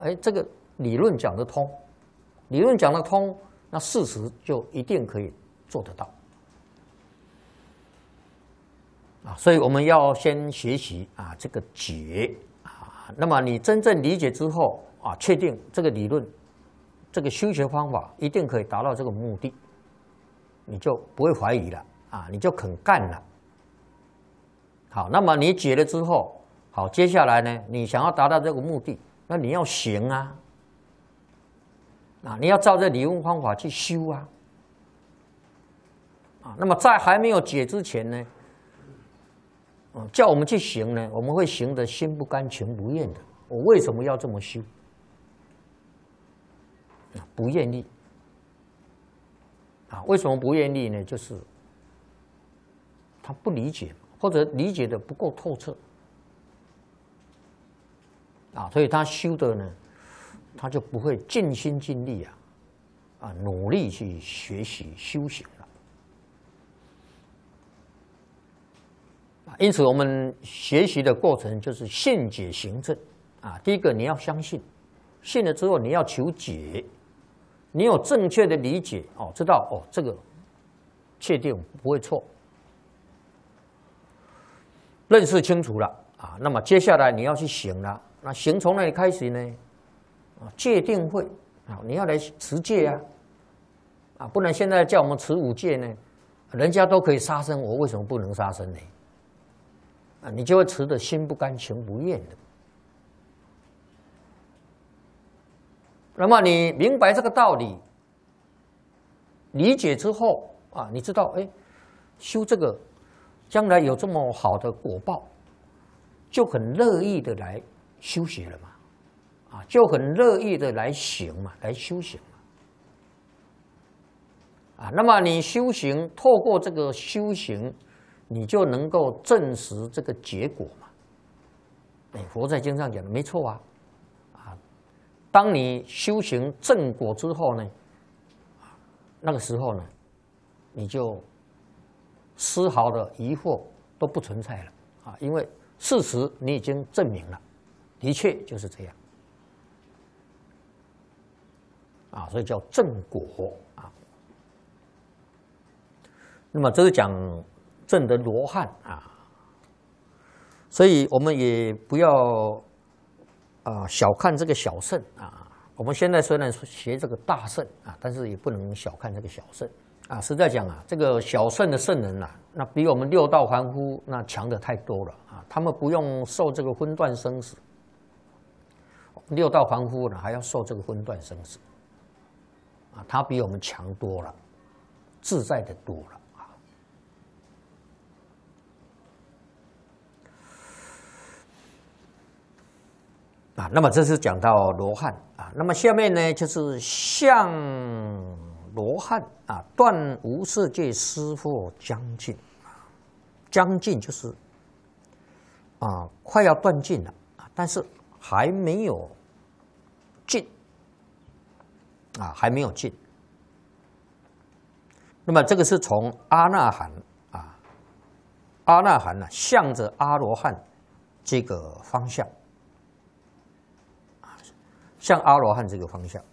哎，这个理论讲得通，理论讲得通，那事实就一定可以做得到。所以我们要先学习这个解那么你真正理解之后确定这个理论、这个修学方法一定可以达到这个目的，你就不会怀疑了你就肯干了。好，那么你解了之后，好，接下来呢，你想要达到这个目的，那你要行你要照这理论方法去修那么在还没有解之前呢，叫我们去行呢，我们会行得心不甘情不愿的。我为什么要这么修？不愿意为什么不愿意呢？就是他不理解，或者理解的不够透彻所以他修的呢，他就不会尽心尽力努力去学习修行了。因此，我们学习的过程就是信解行证第一个你要相信，信了之后你要求解，你有正确的理解知道这个确定不会错，认识清楚了那么接下来你要去行了。那行从哪里开始呢？戒定慧你要来持戒不然现在叫我们持五戒呢，人家都可以杀生，我为什么不能杀生呢？你就会持得心不甘情不愿的。那么你明白这个道理，理解之后你知道修这个将来有这么好的果报，就很乐意的来修学了嘛就很乐意的来行嘛，来修行嘛那么你修行，透过这个修行，你就能够证实这个结果嘛。佛在经上讲的没错当你修行正果之后呢，那个时候呢，你就丝毫的疑惑都不存在了因为事实你已经证明了，的确就是这样所以叫正果那么这是讲证得罗汉所以我们也不要小看这个小圣我们现在虽然学这个大圣但是也不能小看这个小圣实在讲这个小圣的圣人那比我们六道凡夫那强的太多了他们不用受这个昏断生死，六道凡夫呢还要受这个昏断生死他比我们强多了，自在的多了那么这是讲到罗汉那么下面呢就是向罗汉断无色界师父将尽将尽就是快要断尽了但是还没有尽还没有尽。那么这个是从阿那含阿那含向着阿罗汉这个方向向阿罗汉这个方向